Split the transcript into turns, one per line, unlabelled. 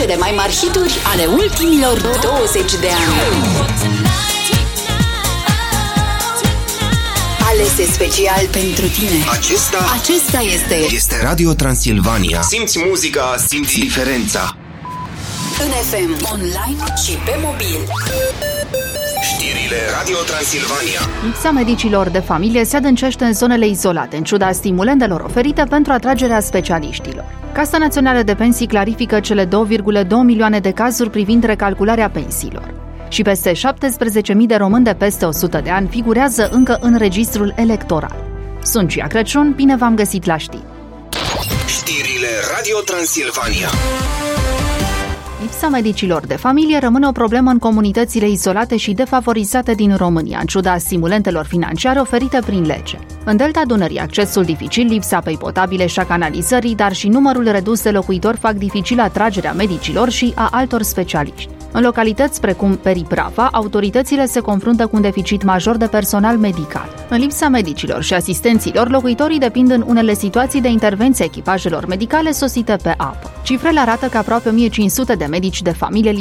Cele mai mari hituri ale ultimilor 20 de ani. Alese special pentru tine. Acesta este
Radio Transilvania. Simți muzica, simți diferența.
în FM, online și pe mobil.
Știrile Radio Transilvania.
Lipsa medicilor de familie se adâncește în zonele izolate, în ciuda stimulentelor oferite pentru atragerea specialiștilor. Casa Națională de Pensii clarifică cele 2,2 milioane de cazuri privind recalcularea pensiilor. Și peste 17.000 de români de peste 100 de ani figurează încă în registrul electoral. Sunt Cia Crăciun, bine v-am găsit la știri.
Știrile Radio Transilvania.
Lipsa medicilor de familie rămâne o problemă în comunitățile izolate și defavorizate din România, în ciuda stimulentelor financiare oferite prin lege. În Delta Dunării, accesul dificil, lipsa apei potabile și a canalizării, dar și numărul redus de locuitori fac dificil atragerea medicilor și a altor specialiști. În localități precum Periprava, autoritățile se confruntă cu un deficit major de personal medical. În lipsa medicilor și asistenților, locuitorii depind în unele situații de intervenția echipajelor medicale sosite pe apă. Cifrele arată că aproape 1500 de medici de familie